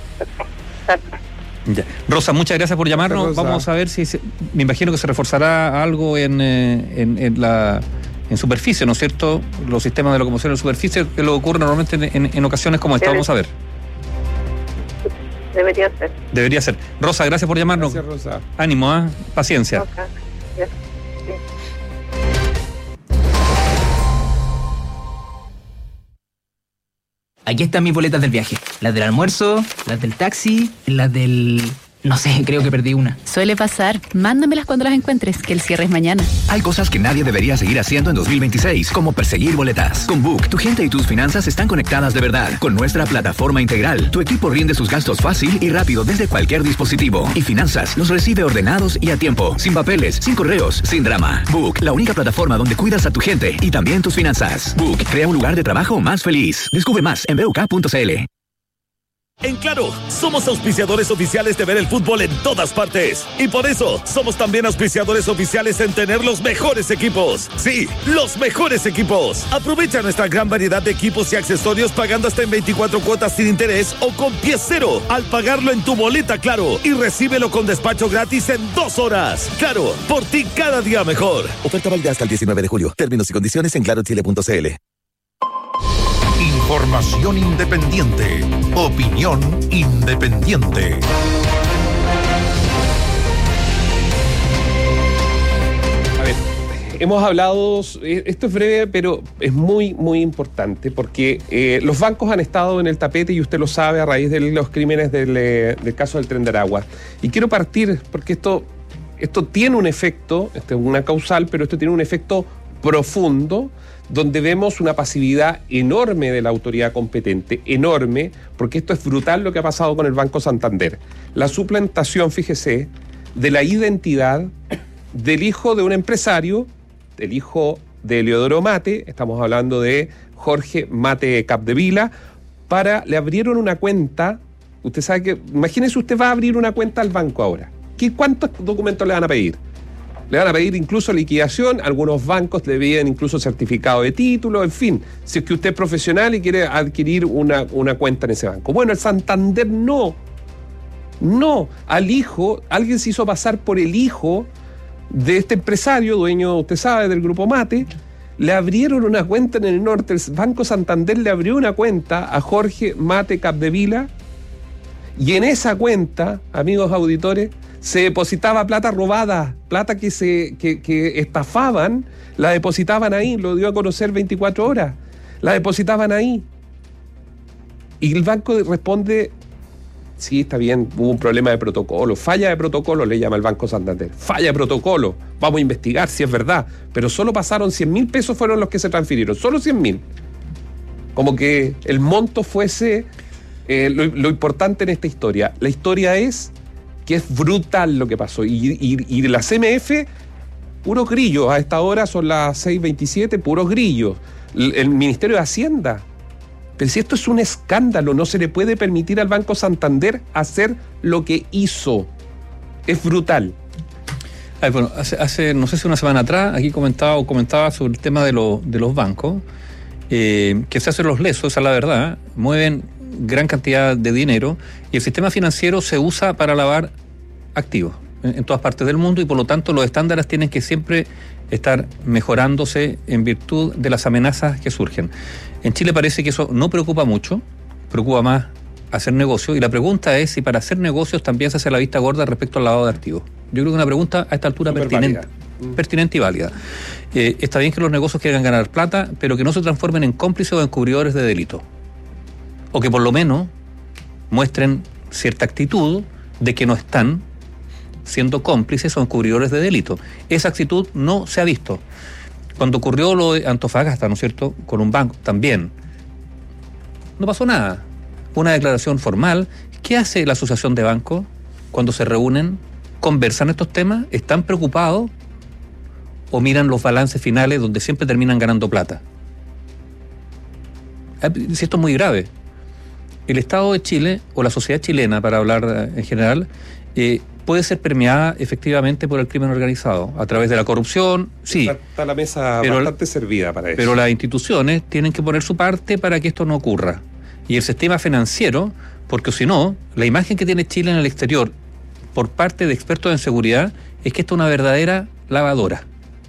Ya. Rosa, muchas gracias por llamarnos. Rosa. Vamos a ver si se, me imagino que se reforzará algo en, eh, en, en la en superficie, ¿no es cierto? Los sistemas de locomoción en superficie, que lo ocurre normalmente en, en, en ocasiones como esta. Vamos a ver. Debería ser. Debería ser. Rosa, gracias por llamarnos. Gracias, Rosa. Ánimo, ¿ah? Paciencia. Okay. Ya. Sí. Aquí están mis boletas del viaje. Las del almuerzo, las del taxi, las del... No sé, creo que perdí una. Suele pasar. Mándamelas cuando las encuentres, que el cierre es mañana. Hay cosas que nadie debería seguir haciendo en dos mil veintiséis, como perseguir boletas. Con Book, tu gente y tus finanzas están conectadas de verdad. Con nuestra plataforma integral, tu equipo rinde sus gastos fácil y rápido desde cualquier dispositivo. Y finanzas los recibe ordenados y a tiempo. Sin papeles, sin correos, sin drama. Book, la única plataforma donde cuidas a tu gente y también tus finanzas. Book, crea un lugar de trabajo más feliz. Descubre más en b u k punto c l. En Claro, somos auspiciadores oficiales de ver el fútbol en todas partes. Y por eso, somos también auspiciadores oficiales en tener los mejores equipos. Sí, los mejores equipos. Aprovecha nuestra gran variedad de equipos y accesorios pagando hasta en veinticuatro cuotas sin interés o con pie cero al pagarlo en tu boleta Claro. Y recíbelo con despacho gratis en dos horas. Claro, por ti cada día mejor. Oferta válida hasta el diecinueve de julio. Términos y condiciones en claro chile punto c l. Información independiente. Opinión independiente. A ver, hemos hablado, esto es breve, pero es muy, muy importante, porque eh, los bancos han estado en el tapete, y usted lo sabe, a raíz de los crímenes del, eh, del caso del Tren de Aragua. Y quiero partir, porque esto, esto tiene un efecto, esto es una causal, pero esto tiene un efecto profundo, donde vemos una pasividad enorme de la autoridad competente, enorme, porque esto es brutal lo que ha pasado con el Banco Santander. La suplantación, fíjese, de la identidad del hijo de un empresario, del hijo de Eleodoro Mate, estamos hablando de Jorge Mate Capdevila, para, le abrieron una cuenta, usted sabe que, imagínese usted va a abrir una cuenta al banco ahora, ¿qué, cuántos documentos le van a pedir? Le van a pedir incluso liquidación, algunos bancos le piden incluso certificado de título, en fin, si es que usted es profesional y quiere adquirir una, una cuenta en ese banco. Bueno, el Santander no, no, al hijo, alguien se hizo pasar por el hijo de este empresario, dueño, usted sabe, del Grupo Mate, le abrieron una cuenta en el norte, el Banco Santander le abrió una cuenta a Jorge Mate Capdevila, y en esa cuenta, amigos auditores, se depositaba plata robada, plata que se que, que estafaban, la depositaban ahí, lo dio a conocer veinticuatro horas, la depositaban ahí. Y el banco responde, sí, está bien, hubo un problema de protocolo, falla de protocolo, le llama el Banco Santander, falla de protocolo, vamos a investigar si es verdad, pero solo pasaron cien mil pesos, fueron los que se transfirieron, solo cien mil. Como que el monto fuese eh, lo, lo importante en esta historia. La historia es que es brutal lo que pasó. Y, y, y la C M F, puros grillos. A esta hora son las seis veintisiete, puros grillos. El, el Ministerio de Hacienda. Pero si esto es un escándalo, no se le puede permitir al Banco Santander hacer lo que hizo. Es brutal. Ay, bueno, hace, hace, no sé si una semana atrás, aquí comentaba o comentaba sobre el tema de, lo, de los bancos, eh, que se hacen los lesos, esa es la verdad, mueven gran cantidad de dinero y el sistema financiero se usa para lavar activos en, en todas partes del mundo, y por lo tanto los estándares tienen que siempre estar mejorándose en virtud de las amenazas que surgen. En Chile parece que eso no preocupa mucho, preocupa más hacer negocios, y la pregunta es si para hacer negocios también se hace la vista gorda respecto al lavado de activos. Yo creo que es una pregunta a esta altura Super pertinente, válida. pertinente y válida. Eh, está bien que los negocios quieran ganar plata, pero que no se transformen en cómplices o encubridores de delito. O que por lo menos muestren cierta actitud de que no están siendo cómplices o encubridores de delito. Esa actitud no se ha visto. Cuando ocurrió lo de Antofagasta, ¿no es cierto?, con un banco, también no pasó nada. Una declaración formal. ¿Qué hace la asociación de bancos cuando se reúnen? ¿Conversan estos temas? ¿Están preocupados? o miran los balances finales donde siempre terminan ganando plata. Si esto es muy grave. El Estado de Chile, o la sociedad chilena, para hablar en general, eh, puede ser permeada efectivamente por el crimen organizado, a través de la corrupción, sí. Está, está la mesa pero, bastante servida para eso. Pero las instituciones tienen que poner su parte para que esto no ocurra. Y el sistema financiero, porque si no, la imagen que tiene Chile en el exterior, por parte de expertos en seguridad, es que esto es una verdadera lavadora.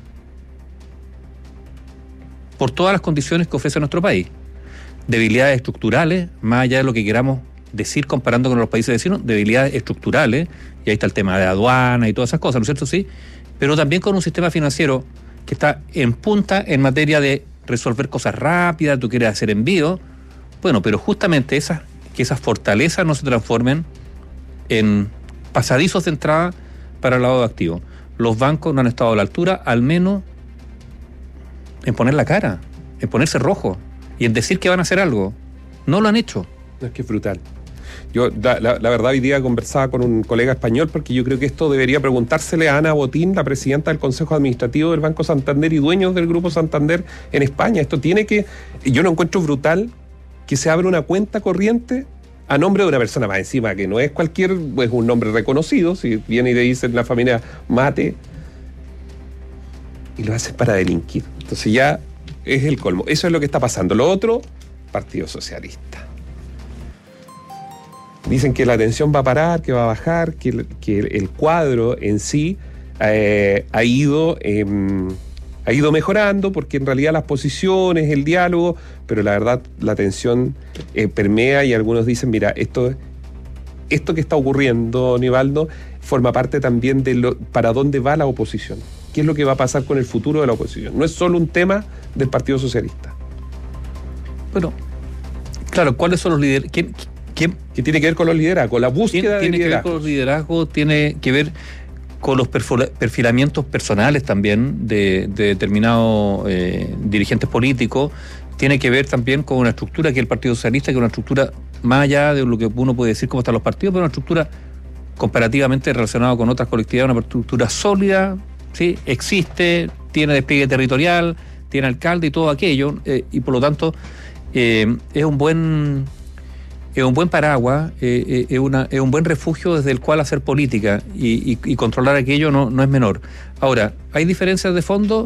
Por todas las condiciones que ofrece nuestro país. Debilidades estructurales, más allá de lo que queramos decir comparando con los países vecinos, debilidades estructurales, y ahí está el tema de aduana y todas esas cosas, ¿no es cierto? Sí, pero también con un sistema financiero que está en punta en materia de resolver cosas rápidas, tú quieres hacer envío, bueno, pero justamente esas, que esas fortalezas no se transformen en pasadizos de entrada para el lado de activos. Los bancos no han estado a la altura, al menos en poner la cara, en ponerse rojo y en decir que van a hacer algo. No lo han hecho. Es que es brutal. Yo, la, la, la verdad, hoy día conversaba con un colega español porque yo creo que esto debería preguntársele a Ana Botín, la presidenta del Consejo Administrativo del Banco Santander y dueños del Grupo Santander en España. Esto tiene que... Yo lo encuentro brutal que se abra una cuenta corriente a nombre de una persona más encima, que no es cualquier... es un nombre reconocido, si viene y le dicen la familia Mate, y lo hacen para delinquir. Entonces ya es el colmo. Eso es lo que está pasando. Lo otro, Partido Socialista. Dicen que la tensión va a parar, que va a bajar, que el, que el cuadro en sí eh, ha ido eh, ha ido mejorando, porque en realidad las posiciones, el diálogo, pero la verdad la tensión eh, permea, y algunos dicen, mira, esto, esto que está ocurriendo, Nivaldo, forma parte también de lo, para dónde va la oposición. ¿Qué es lo que va a pasar con el futuro de la oposición? No es solo un tema del Partido Socialista. Bueno, claro, ¿cuáles son los líderes? ¿Quién, quién, ¿Qué tiene que ver con los liderazgos? Con la búsqueda de liderazgos. Tiene que ver con los liderazgos, tiene que ver con los perfilamientos personales también de, de determinados eh, dirigentes políticos. Tiene que ver también con una estructura que es el Partido Socialista, que es una estructura más allá de lo que uno puede decir cómo están los partidos, pero una estructura comparativamente relacionada con otras colectividades, una estructura sólida, ¿sí? Existe, tiene despliegue territorial, tiene alcalde y todo aquello, eh, y por lo tanto eh, es un buen es un buen paraguas, eh, eh, es, una, es un buen refugio desde el cual hacer política, y, y, y controlar aquello no, no es menor. Ahora, ¿hay diferencias de fondo?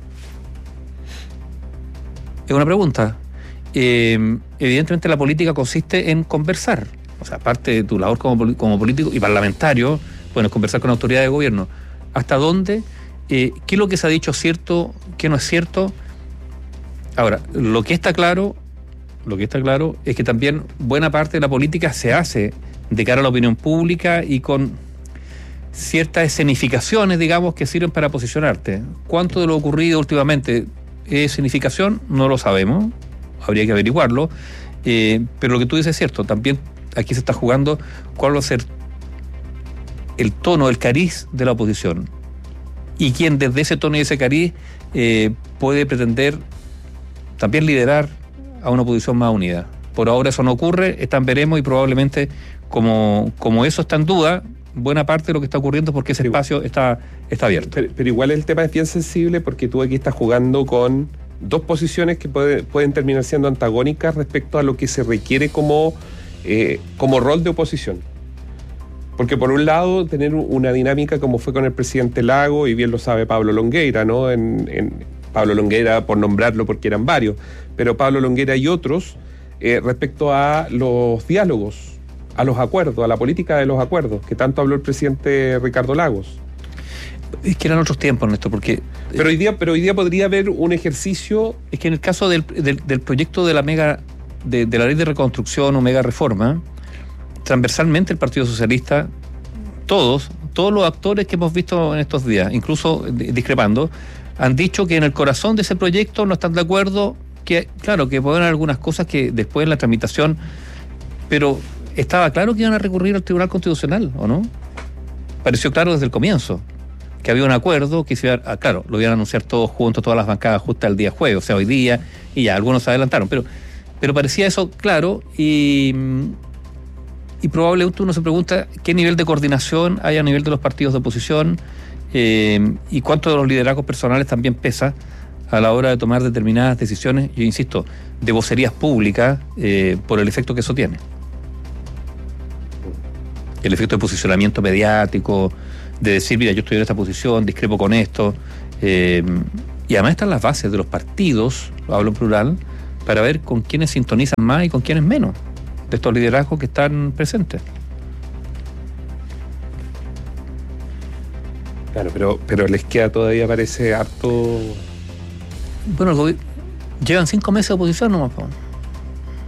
Es una pregunta. Eh, evidentemente la política consiste en conversar. O sea, aparte de tu labor como, como político y parlamentario, bueno, es conversar con autoridades de gobierno. ¿Hasta dónde? Eh, ¿Qué es lo que se ha dicho cierto? ¿Qué no es cierto? Ahora, lo que está claro, lo que está claro es que también buena parte de la política se hace de cara a la opinión pública y con ciertas escenificaciones, digamos, que sirven para posicionarte. ¿Cuánto de lo ocurrido últimamente es escenificación? No lo sabemos, habría que averiguarlo, eh, pero lo que tú dices es cierto, también aquí se está jugando cuál va a ser el tono, el cariz de la oposición, y quién desde ese tono y ese cariz eh, puede pretender también liderar a una oposición más unida. Por ahora eso no ocurre, están veremos, y probablemente como, como eso está en duda, buena parte de lo que está ocurriendo es porque ese espacio está, está abierto. Pero, pero igual el tema es bien sensible, porque tú aquí estás jugando con dos posiciones que puede, pueden terminar siendo antagónicas respecto a lo que se requiere como, eh, como rol de oposición. Porque por un lado, tener una dinámica como fue con el presidente Lago, y bien lo sabe Pablo Longueira, ¿no? En, en Pablo Longueira, por nombrarlo, porque eran varios, pero Pablo Longueira y otros, eh, respecto a los diálogos, a los acuerdos, a la política de los acuerdos, que tanto habló el presidente Ricardo Lagos. Es que eran otros tiempos, Néstor, porque... Pero hoy día, pero hoy día podría haber un ejercicio... Es que en el caso del, del, del proyecto de la mega de, de la ley de reconstrucción o mega reforma, transversalmente el Partido Socialista, todos, todos los actores que hemos visto en estos días, incluso discrepando, han dicho que en el corazón de ese proyecto no están de acuerdo, que claro, que pueden haber algunas cosas que después en la tramitación, pero estaba claro que iban a recurrir al Tribunal Constitucional, ¿o no? Pareció claro desde el comienzo que había un acuerdo, que se iba a, claro, lo iban a anunciar todos juntos, todas las bancadas justo el día jueves, o sea, hoy día, y ya, algunos se adelantaron, pero, pero parecía eso claro, y, y probablemente uno se pregunta qué nivel de coordinación hay a nivel de los partidos de oposición, eh, y cuánto de los liderazgos personales también pesa a la hora de tomar determinadas decisiones, yo insisto, de vocerías públicas eh, por el efecto que eso tiene. El efecto de posicionamiento mediático, de decir, mira, yo estoy en esta posición, discrepo con esto. Eh, y además están las bases de los partidos, hablo en plural, para ver con quiénes sintonizan más y con quiénes menos de estos liderazgos que están presentes. Claro, pero, pero les queda todavía, parece, harto... Bueno, el gobierno... Llevan cinco meses de oposición nomás, po.